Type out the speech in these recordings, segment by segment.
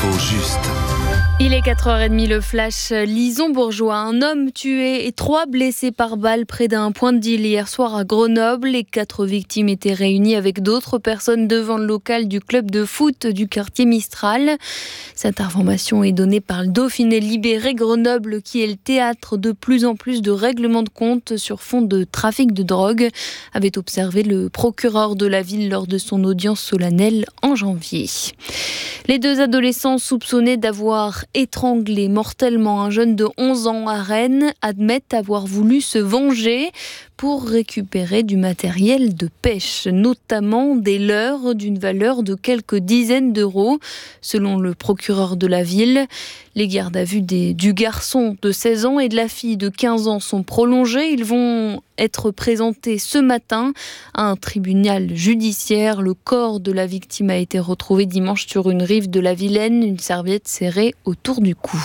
l'info juste. Il est 4h30, le flash Lison-Bourgeois. Un homme tué et 3 blessés par balle près d'un point de deal hier soir à Grenoble. Les 4 victimes étaient réunies avec d'autres personnes devant le local du club de foot du quartier Mistral. Cette information est donnée par le Dauphiné libéré. Grenoble, qui est le théâtre de plus en plus de règlements de compte sur fond de trafic de drogue, avait observé le procureur de la ville lors de son audience solennelle en janvier. Les 2 adolescents soupçonnés d'avoir étranglé mortellement un jeune de 11 ans à Rennes admettent avoir voulu se venger pour récupérer du matériel de pêche, notamment des leurres d'une valeur de quelques dizaines d'euros, selon le procureur de la ville. Les gardes à vue du garçon de 16 ans et de la fille de 15 ans sont prolongés. Ils vont être présentés ce matin à un tribunal judiciaire. Le corps de la victime a été retrouvé dimanche sur une rive de la Vilaine, une serviette serrée autour du cou.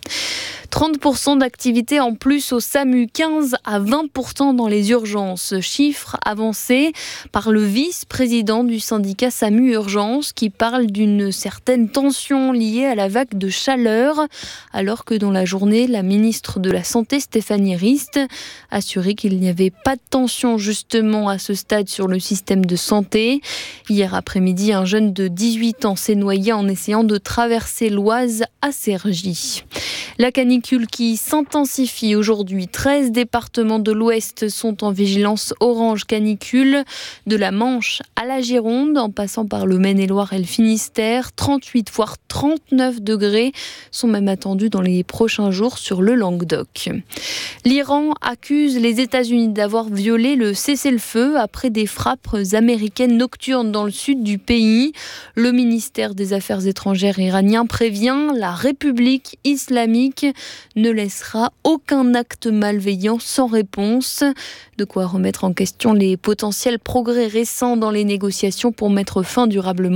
30% d'activité en plus au SAMU, 15 à 20% dans les urgences. Chiffre avancé par le vice-président du syndicat SAMU Urgence qui parle d'une certaine tension liée à la vague de chaleur, alors que dans la journée, la ministre de la Santé, Stéphanie Rist, assurait qu'il n'y avait pas de tension justement à ce stade sur le système de santé. Hier après-midi, un jeune de 18 ans s'est noyé en essayant de traverser l'Oise à Cergy. La canicule qui s'intensifie aujourd'hui. 13 départements de l'Ouest sont en vigilance orange canicule. De la Manche à la Gironde, en passant par le Maine-et-Loire et le Finistère, 38 voire 39 degrés sont même attendus dans les prochains jours sur le Languedoc. L'Iran accuse les États-Unis d'avoir violé le cessez-le-feu après des frappes américaines nocturnes dans le sud du pays. Le ministère des Affaires étrangères iranien prévient, la République islamique ne laissera aucun acte malveillant sans réponse. De quoi remettre en question les potentiels progrès récents dans les négociations pour mettre fin durablement